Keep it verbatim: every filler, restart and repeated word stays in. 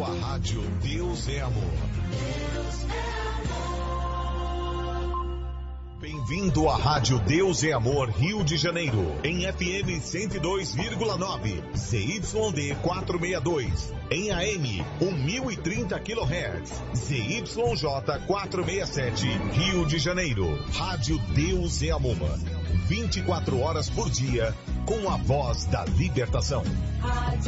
sua rádio Deus é Amor. Deus é amor. Bem-vindo à Rádio Deus é Amor Rio de Janeiro, em F M cento e dois vírgula nove, Z Y D quatrocentos e sessenta e dois, em A M mil e trinta quilohertz, Z Y J quatrocentos e sessenta e sete, Rio de Janeiro. Rádio Deus é Amor, vinte e quatro horas por dia, com a voz da libertação.